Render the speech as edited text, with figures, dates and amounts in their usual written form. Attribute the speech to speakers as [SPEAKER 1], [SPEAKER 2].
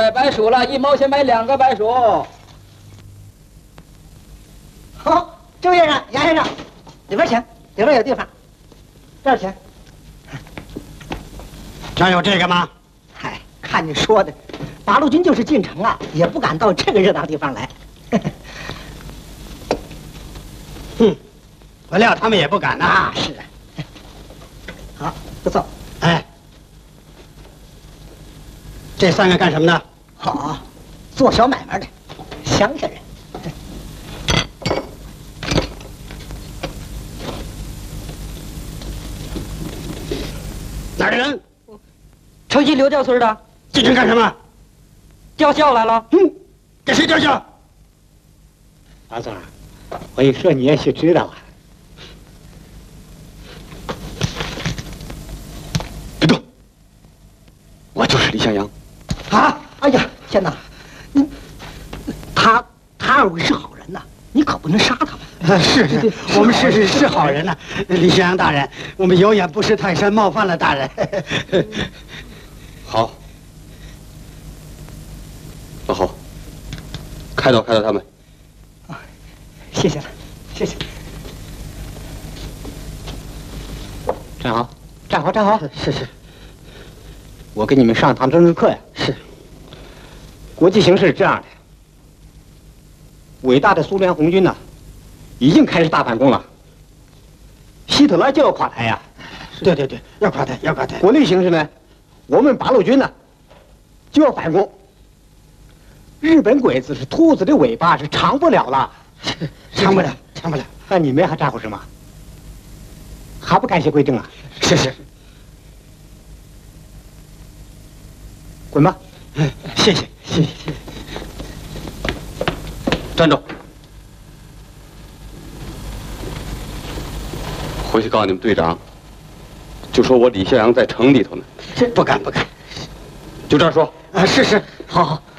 [SPEAKER 1] 买白薯了，1毛钱买2个白薯。
[SPEAKER 2] 好，周先生、杨先生，里边请，里边有地方。这儿请。
[SPEAKER 3] 这儿有这个吗？
[SPEAKER 2] 嗨，看你说的，八路军就是进城啊，也不敢到这个热闹地方来。
[SPEAKER 3] 哼，我料他们也不敢呐。
[SPEAKER 2] 啊，是啊。好，不错。
[SPEAKER 3] 哎，这3个干什么的？
[SPEAKER 2] 好，做小买卖的，乡下人。
[SPEAKER 3] 哪儿的人？
[SPEAKER 1] 城西刘家村的，
[SPEAKER 3] 进城干什么？
[SPEAKER 1] 吊孝来了。
[SPEAKER 3] 给谁吊孝？
[SPEAKER 4] 老总，我一说你也许知道啊。
[SPEAKER 5] 别动！我就是李向阳。
[SPEAKER 2] 啊！哎呀，天哪！他二位是好人呐，你可不能杀他们。
[SPEAKER 3] 是，我们是好人呐。李向阳大人，我们有眼不识泰山，冒犯了大人。
[SPEAKER 5] 好，老侯，开导他们。
[SPEAKER 2] 谢谢了，谢谢。
[SPEAKER 4] 站好，站好，站好。
[SPEAKER 3] 是。
[SPEAKER 4] 我给你们上堂政治课呀。
[SPEAKER 3] 是。
[SPEAKER 4] 国际形势是这样的，伟大的苏联红军呢，已经开始大反攻了。希特勒就要垮台呀。
[SPEAKER 3] 对，要垮台，要垮台。
[SPEAKER 4] 国内形势呢，我们八路军呢，就要反攻。日本鬼子是兔子的尾巴，是长不了了。
[SPEAKER 3] 长不了。
[SPEAKER 4] 那你们还咋呼什么？还不赶写归正啊？
[SPEAKER 3] 是。
[SPEAKER 4] 滚吧！
[SPEAKER 3] 谢谢。
[SPEAKER 5] 站住！回去告诉你们队长，就说我李向阳在城里头呢。
[SPEAKER 3] 不敢。
[SPEAKER 5] 就这样说。
[SPEAKER 3] 是，好。